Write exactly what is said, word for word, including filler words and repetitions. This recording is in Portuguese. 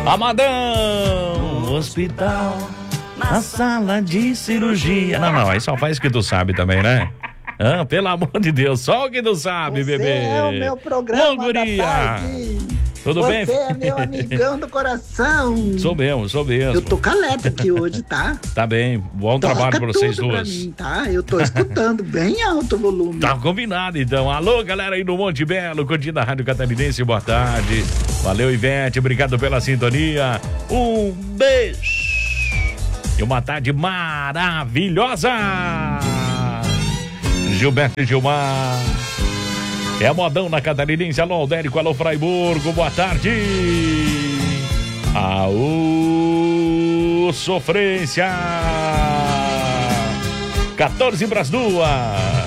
Amadão, hospital, na sala de cirurgia. Não, não, aí só faz o que tu sabe também, né? Ah, pelo amor de Deus, só o que tu sabe, Você bebê. é o meu programa Ô, da guria. tarde. Tudo Você bem? Você é meu amigão do coração. Sou mesmo, sou mesmo. Eu tô caleta aqui hoje, tá? Tá bem, bom Toca trabalho pra vocês tudo duas. Pra mim, tá? Eu tô escutando bem alto o volume. Tá combinado, então. Alô, galera aí no Monte Belo, curtindo a Rádio Catarinense, boa tarde. Valeu, Ivete, obrigado pela sintonia. Um beijo. E uma tarde maravilhosa. Gilberto e Gilmar. É a modão na Catarinense. Alô, Aldérico, alô, Fraiburgo, boa tarde. Aô, sofrência. quatorze para as duas.